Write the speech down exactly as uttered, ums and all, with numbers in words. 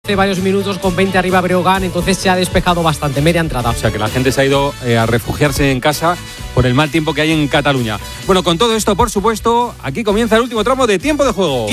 hace varios minutos con veinte arriba Breogán, entonces se ha despejado bastante, media entrada. O sea que la gente se ha ido eh, a refugiarse en casa por el mal tiempo que hay en Cataluña. Bueno, con todo esto, por supuesto, aquí comienza el último tramo de Tiempo de Juego.